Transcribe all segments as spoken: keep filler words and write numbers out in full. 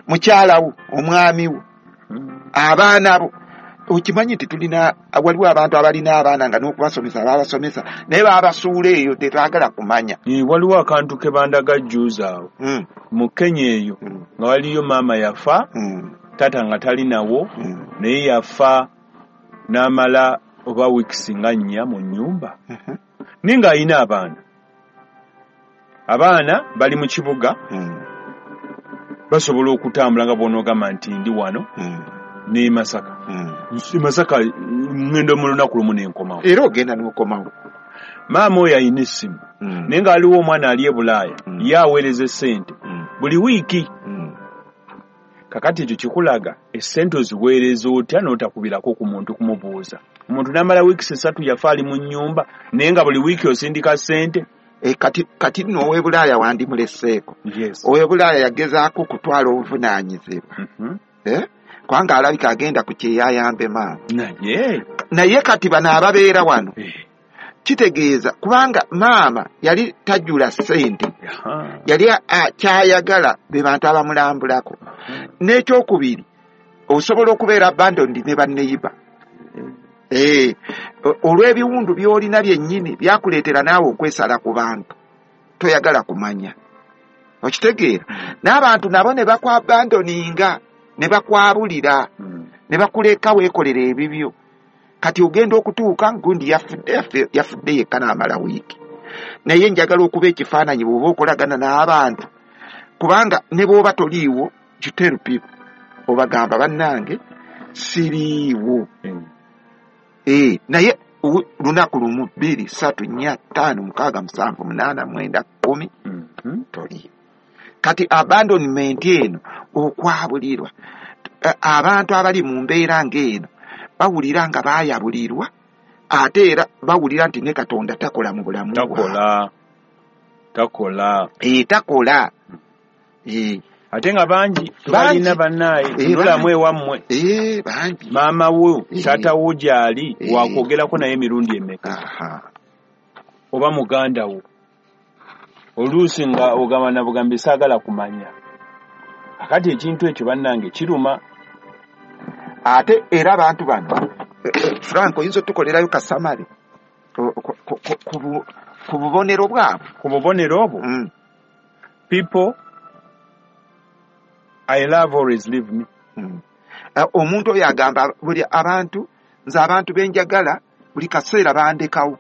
mukyala wo omwami wo abaana bo okimanyi nti tulina waliwo abantu abalina abaana nga n'okubasomesa babasomesa naye babasuula eyo tetwagala kumanya. Waliwo akantu ke bandaga juuza awo mu Kenya eyo nga waliyo maama yafa tata nga talinawo naye yafa n'amala oba wiikisi nga nnya mu nnyumba naye ng'alina abaana abaana bali mu kibuga basobola okutambula nga bw'onoogamba nti ndi wano ne Masaka Masaka ngendo mu lunaku lumu n'enkomawo era ogenda n'okomawo. Maama oyo alina essimu naye ng'aliwo omwana ali e Bulaaya ye aweereza essente buli wiiki. Kakati ekyo kikulaga essente oziweereza otya n'otakubirako ku muntu kumubuuza. Omuntu n'amala wiikisi esatu yafa ali mu nnyumba naye nga buli wiiki osindika ssente. E kati kati no ow'e Bulaaya wandimuleseeko. Yes. Ow'e Bulaaya yagezaako kutwala obuvunaanyizibwa. Mm-hmm. Eh? Kwanga alabika agenda ku kyeyayambe maama. Naye naye kati bano ababeera wano kitegeeza kubanga maama yali tajjula ssente yali kyayagala be bantu abamulambulako. N'ekyokubiri osobola okubeera abandoned ne banneyiba. Eh, olw'ebiwundu by'olina byennyini byakuleetera naawe okwesala ku bantu toyagala kumanya. Okitegeera n'abantu nabo ne bakwabandoninga ne bakwabulira ne bakuleka weekolera ebibyo. Kati ogenda okutuuka gundi yafudde yafudde yekka n'amala wiiki. Naye njagala okuba ekifaananyi bw'oba okolagana n'abantu kubanga ne bw'oba toliiwo you tell people obagamba bannange siriiwo. Eh, naye lunaku lumu bbiri ssatu nnya ttaano mukaaga musanvu munaana mwenda kkumi toliiwo. Kati abandonment eno okwabulirwa abantu abali mu mbeera ng'eno bawulira nga baayabulirwa ate era bawulira nti ne Katonda takola mu bulamu takola takola eh takola eh ate nga bangi balina bannaye ndolamu ewammwe eh bangi maama wo tata wo gyali wakwogerako naye emirundi emeka oba muganda wo oluusi nga ogamba na bugambi saagala kumanya. Akati ekintu ekyo bannange kiruma. Ate era abantu bano Franco yinzo tukolerayo kasamale ku bubonero bwabo ku bubonero obwo. People I love always leave me. Omuntu oyo agamba buli abantu nze abantu benjagala buli kaseera bandekawo.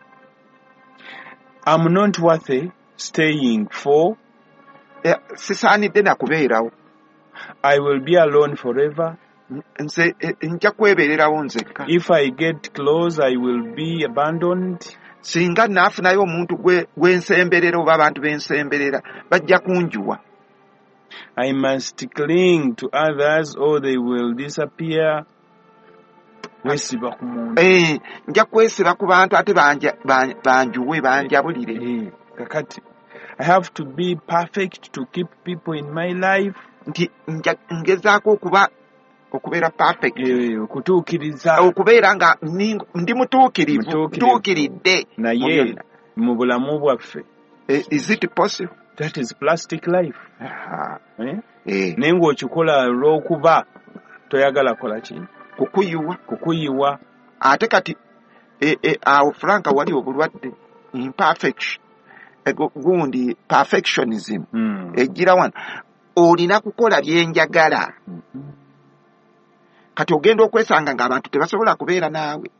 I'm not worthy staying for sisaanidde nakubeerawo. I will be alone forever. Nze nja kwebeererawo nzekka. If I get close I will be abandoned. Singa naafunayo omuntu gwensemberera oba abantu bensemberera bajja kunjuwa. I must cling to others or they will disappear. Wesiba ku muntu. Eh, nja kwesiba ku bantu ate banja banjuwe banjabulire. Eh, kakati I have to be perfect to keep people in my life. Nti nja ngezaako okuba okubeera perfect. Eh, okutuukiriza. Okubeera nga ndi mutuukirivu, tuukiridde. Naye mu bulamu bwaffe. Is it possible? That is plastic life. Aha. Eh? Eh. Naye ng'okikola olw'okuba toyagala kola ki? Kukuyiwa. Kukuyiwa. Ate kati eh, eh, awo Franka wali obulwadde imperfection. Ego gundi perfectionism. Mm. Ejira wano. Olina kukola byenjagala. Mm-hmm. Kati ogenda okwesanga nga abantu tebasobola kubeera naawe.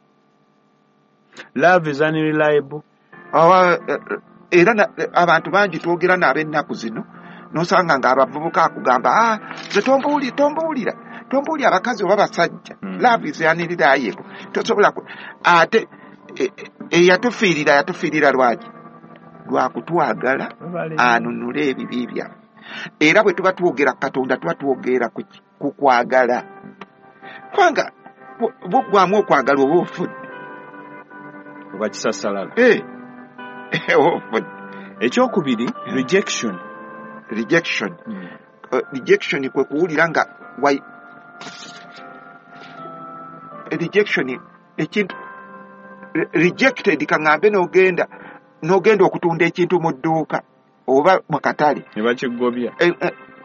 Love is unreliable. Awa era abantu bangi twogera n'ab'ennaku zino n'osanga nga abavubuka akugamba ah ze tombuuli tombuulira tombuuli abakazi oba basajja. Mm. Love is unreliable. Tosobola ate eyatufiirira e, yatufiirira lwaki lwakutwagala anunule ebibi byaffe. Era bwe tuba twogera Katonda tuba twogera ku kwagala. Kwanga bugwamu okwagala oba ofudde oba kisasalala. Eh ofudde. Ekyokubiri rejection. Rejection. Mm. Uh, rejection kwe kuwulira nga wai rejection ekintu rejected kangambe n'ogenda n'ogenda okutunda ekintu mu dduuka oba mu katale ne bakigobya. Eh, eh,